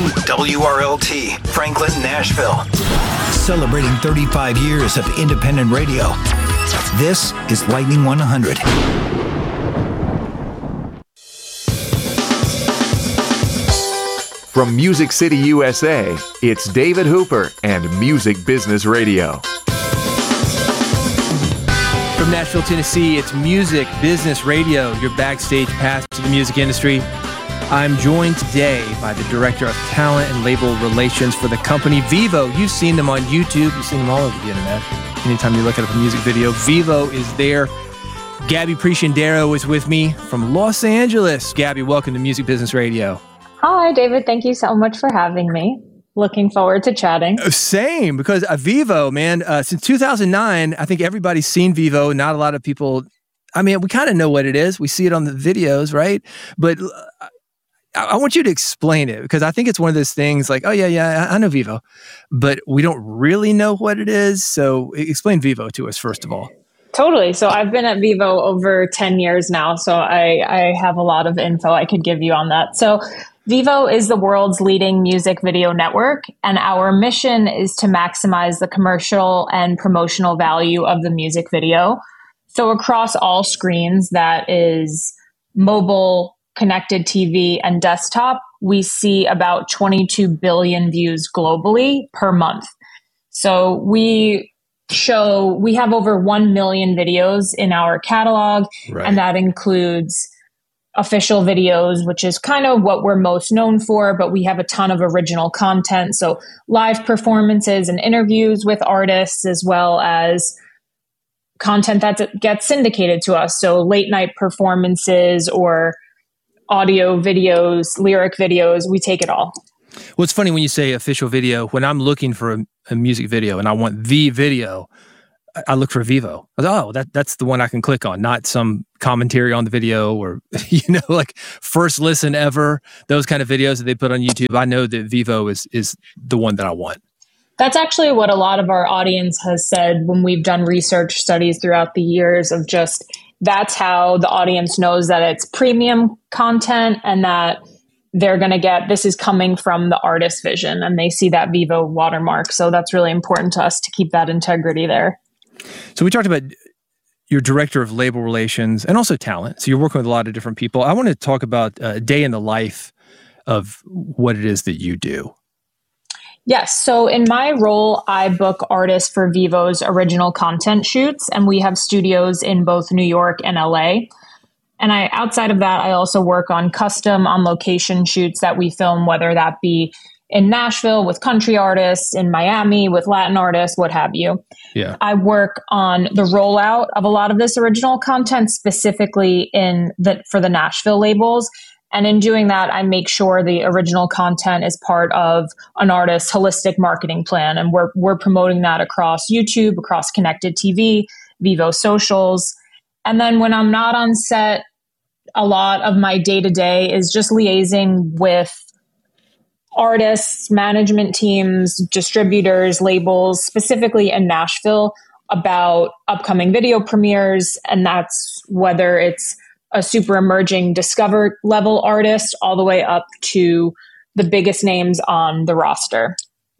WRLT, Franklin, Nashville. Celebrating 35 years of independent radio. This is Lightning 100. From Music City, USA, it's David Hooper and Music Business Radio. From Nashville, Tennessee, it's Music Business Radio, your backstage pass to the music industry. I'm joined today by the Director of Talent and Label Relations for the company, Vevo. You've seen them on YouTube. You've seen them all over the internet. Anytime you look at a music video, Vevo is there. Gabby Presciandero is with me from Los Angeles. Gabby, welcome to Music Business Radio. Hi, David. Thank you so much for having me. Looking forward to chatting. Same, because Vevo, man, since 2009, I think everybody's seen Vevo. Not a lot of people, I mean, we kind of know what it is. We see it on the videos, right? But I want you to explain it, because I think it's one of those things like, oh, yeah, I know Vevo, but we don't really know what it is. So explain Vevo to us, first of all. Totally. So I've been at Vevo over 10 years now, so I have a lot of info I could give you on that. So Vevo is the world's leading music video network, and our mission is to maximize the commercial and promotional value of the music video. So across all screens, that is mobile, connected TV, and desktop, we see about 22 billion views globally per month. So we have over 1 million videos in our catalog, right. And that includes official videos, which is kind of what we're most known for, but we have a ton of original content. So live performances and interviews with artists, as well as content that gets syndicated to us. So late night performances or audio videos, lyric videos, we take it all. Well, it's funny when you say official video. When I'm looking for a music video and I want the video, I look for Vevo. That's the one I can click on, not some commentary on the video or, like first listen ever, those kind of videos that they put on YouTube. I know that Vevo is the one that I want. That's actually what a lot of our audience has said when we've done research studies throughout the years of just, that's how the audience knows that it's premium content and that they're going to get, this is coming from the artist's vision, and they see that Vevo watermark. So that's really important to us to keep that integrity there. So we talked about your Director of Label Relations and also talent. So you're working with a lot of different people. I want to talk about a day in the life of what it is that you do. Yes. So in my role, I book artists for Vevo's original content shoots, and we have studios in both New York and LA. And outside of that, I also work on custom on location shoots that we film, whether that be in Nashville with country artists, in Miami with Latin artists, what have you. Yeah. I work on the rollout of a lot of this original content, specifically for the Nashville labels. And in doing that, I make sure the original content is part of an artist's holistic marketing plan. And we're promoting that across YouTube, across connected TV, Vevo socials. And then when I'm not on set, a lot of my day-to-day is just liaising with artists, management teams, distributors, labels, specifically in Nashville, about upcoming video premieres. And that's whether it's a super emerging discover level artist all the way up to the biggest names on the roster.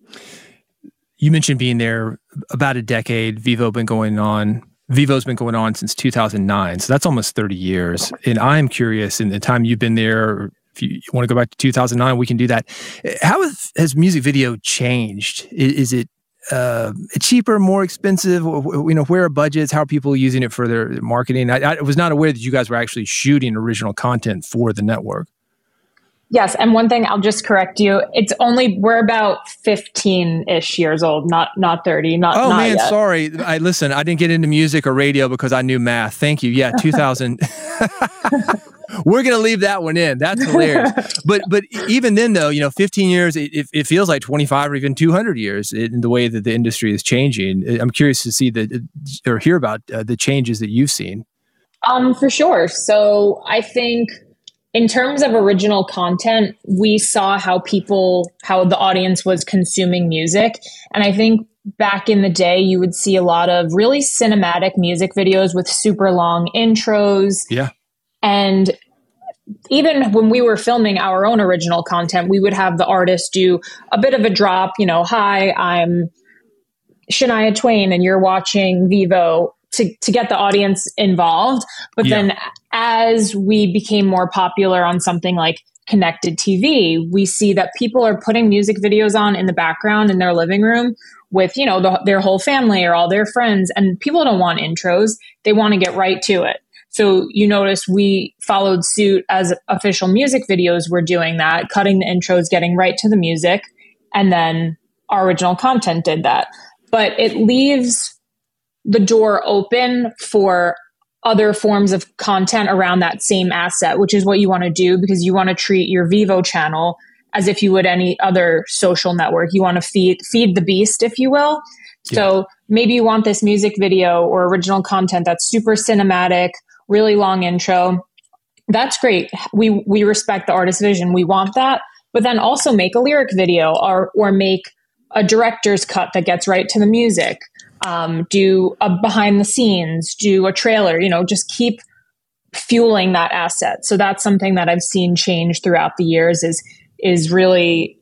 You mentioned being there about a decade. Vevo's been going on since 2009. So that's almost 30 years. And I'm curious, in the time you've been there, if you want to go back to 2009, we can do that. How has music video changed? Is it cheaper, more expensive? Where are budgets? How are people using it for their marketing? I was not aware that you guys were actually shooting original content for the network. Yes. And one thing I'll just correct you. We're about 15-ish years old, not 30. Not man, yet. Sorry. I didn't get into music or radio because I knew math. Thank you. Yeah, 2000. We're going to leave that one in. That's hilarious. But even then, though, 15 years, it feels like 25 or even 200 years in the way that the industry is changing. I'm curious to see or hear about the changes that you've seen. For sure. So I think in terms of original content, we saw how the audience was consuming music. And I think back in the day, you would see a lot of really cinematic music videos with super long intros. Yeah. And even when we were filming our own original content, we would have the artist do a bit of a drop, hi, I'm Shania Twain and you're watching Vevo, to get the audience involved. But then as we became more popular on something like connected TV, we see that people are putting music videos on in the background in their living room with, their whole family or all their friends. And people don't want intros. They want to get right to it. So you notice we followed suit as official music videos. We're doing that, cutting the intros, getting right to the music. And then our original content did that. But it leaves the door open for other forms of content around that same asset, which is what you want to do, because you want to treat your Vevo channel as if you would any other social network. You want to feed the beast, if you will. Yeah. So maybe you want this music video or original content that's super cinematic, really long intro. That's great. We respect the artist's vision. We want that. But then also make a lyric video or make a director's cut that gets right to the music. Do a behind the scenes, do a trailer, just keep fueling that asset. So that's something that I've seen change throughout the years is really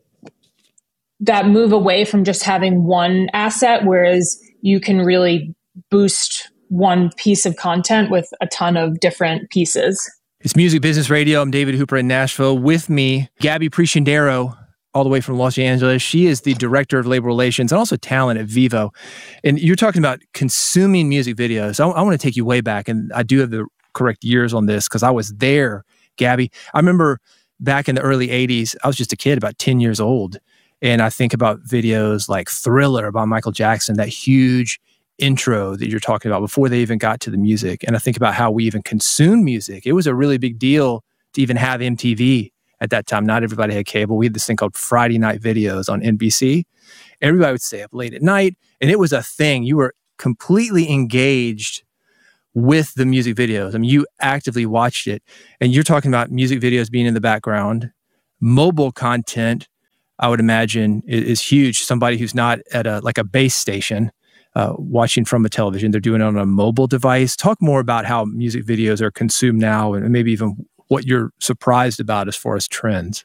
that move away from just having one asset, whereas you can really boost one piece of content with a ton of different pieces. It's Music Business Radio. I'm David Hooper in Nashville. With me, Gabby Presciandero, all the way from Los Angeles. She is the director of labor relations and also talent at Vevo. And you're talking about consuming music videos. I want to take you way back, and I do have the correct years on this because I was there, Gabby. I remember back in the early 80s, I was just a kid, about 10 years old. And I think about videos like Thriller by Michael Jackson, that huge intro that you're talking about before they even got to the music. And I think about how we even consume music. It was a really big deal to even have MTV at that time. Not everybody had cable. We had this thing called Friday Night Videos on NBC. Everybody would stay up late at night, and it was a thing. You were completely engaged with the music videos. I mean, you actively watched it. And you're talking about music videos being in the background. Mobile content, I would imagine, is huge. Somebody who's not at a base station watching from a television, they're doing it on a mobile device. Talk more about how music videos are consumed now, and maybe even what you're surprised about as far as trends.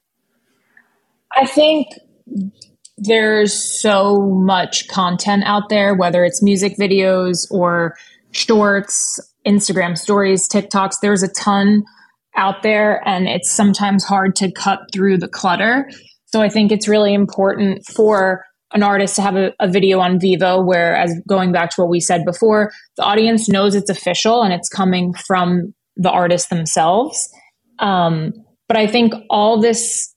I think there's so much content out there, whether it's music videos or shorts, Instagram stories, TikToks. There's a ton out there, and it's sometimes hard to cut through the clutter. So I think it's really important for an artist to have a video on Vevo where, as going back to what we said before, the audience knows it's official and it's coming from the artist themselves. But I think all this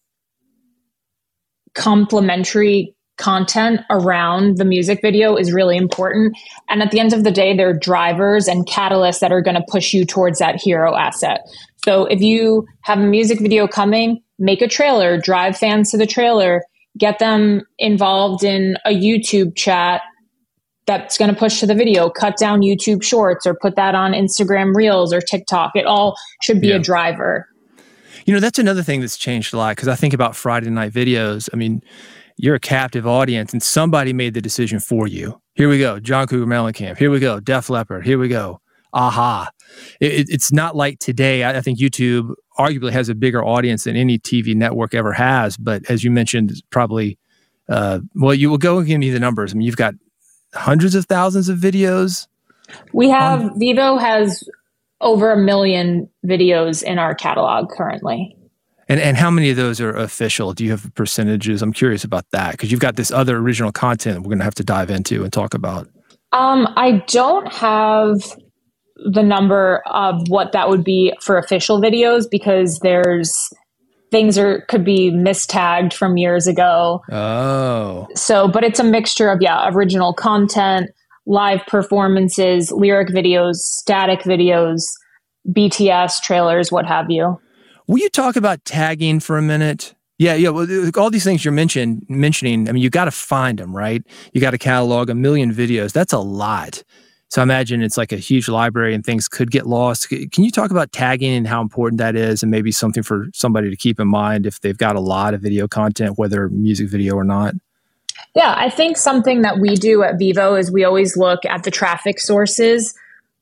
complementary content around the music video is really important. And at the end of the day, they're drivers and catalysts that are going to push you towards that hero asset. So if you have a music video coming, make a trailer, drive fans to the trailer, get them involved in a YouTube chat that's going to push to the video, cut down YouTube shorts or put that on Instagram Reels or TikTok. It all should be a driver. That's another thing that's changed a lot, because I think about Friday Night Videos. I mean, you're a captive audience and somebody made the decision for you. Here we go, John Cougar Mellencamp. Here we go, Def Leppard. Here we go, Aha. It's not like today. I think YouTube arguably has a bigger audience than any TV network ever has. But as you mentioned, probably, you will go and give me the numbers. I mean, you've got hundreds of thousands of videos. We have, Vevo has over 1 million videos in our catalog currently. And how many of those are official? Do you have percentages? I'm curious about that, because you've got this other original content we're going to have to dive into and talk about. I don't have the number of what that would be for official videos, because there's things could be mistagged from years ago. Oh. So, but it's a mixture of, original content, live performances, lyric videos, static videos, BTS trailers, what have you. Will you talk about tagging for a minute? Yeah. Well, all these things you're mentioning, I mean, you got to find them, right? You got to catalog 1 million videos. That's a lot. So I imagine it's like a huge library and things could get lost. Can you talk about tagging and how important that is, and maybe something for somebody to keep in mind if they've got a lot of video content, whether music video or not? Yeah, I think something that we do at Vevo is we always look at the traffic sources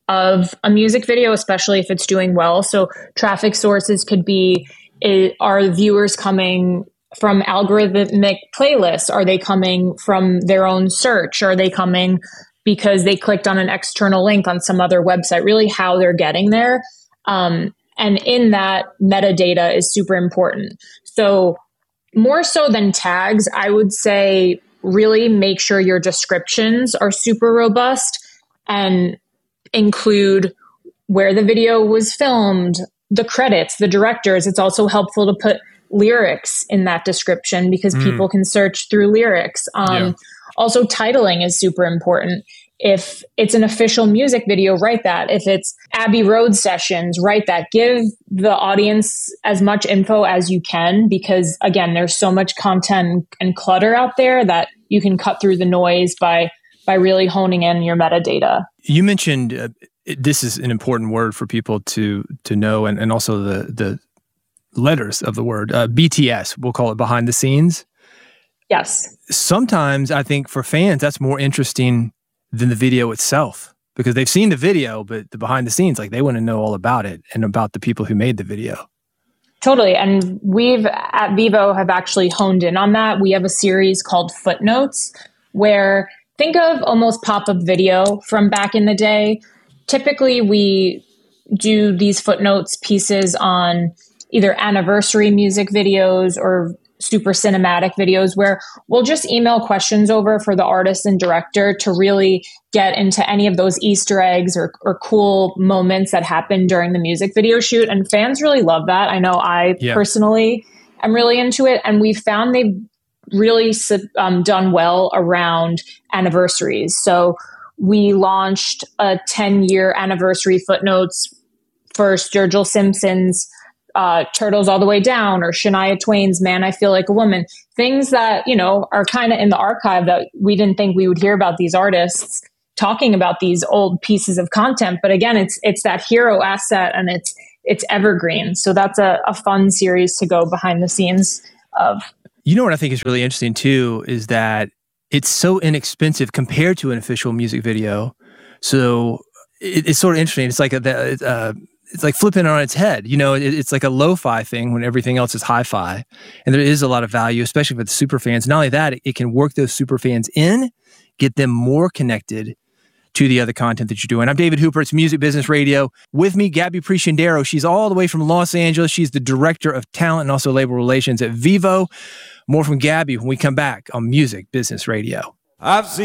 of a music video, especially if it's doing well. So traffic sources could be, are viewers coming from algorithmic playlists? Are they coming from their own search? Are they coming because they clicked on an external link on some other website? Really how they're getting there. And in that, metadata is super important. So more so than tags, I would say really make sure your descriptions are super robust and include where the video was filmed, the credits, the directors. It's also helpful to put lyrics in that description because people can search through lyrics. Also, titling is super important. If it's an official music video, write that. If it's Abbey Road sessions, write that. Give the audience as much info as you can because, again, there's so much content and clutter out there that you can cut through the noise by really honing in your metadata. You mentioned this is an important word for people to know, and also the letters of the word, BTS, we'll call it behind the scenes. Yes. Sometimes I think for fans, that's more interesting than the video itself because they've seen the video, but the behind the scenes, like they want to know all about it and about the people who made the video. Totally. And we've at Vevo have actually honed in on that. We have a series called Footnotes where think of almost pop-up video from back in the day. Typically, we do these footnotes pieces on either anniversary music videos or super cinematic videos where we'll just email questions over for the artist and director to really get into any of those Easter eggs or cool moments that happen during the music video shoot. And fans really love that. I know I personally am really into it. And we've found they've really done well around anniversaries. So we launched a 10-year anniversary footnotes for Sturgill Simpson's Turtles All the Way Down or Shania Twain's Man, I Feel Like a Woman. Things that, are kind of in the archive that we didn't think we would hear about these artists talking about these old pieces of content. But again, it's that hero asset and it's evergreen. So that's a fun series to go behind the scenes of. You know what I think is really interesting too is that it's so inexpensive compared to an official music video. So it's sort of interesting. It's like it's like flipping it on its head. It's like a lo-fi thing when everything else is hi-fi. And there is a lot of value, especially for the super fans. Not only that, it can work those super fans in, get them more connected to the other content that you're doing. I'm David Hooper. It's Music Business Radio. With me, Gabby Presciandero. She's all the way from Los Angeles. She's the Director of Talent and also Label Relations at Vevo. More from Gabby when we come back on Music Business Radio. I've seen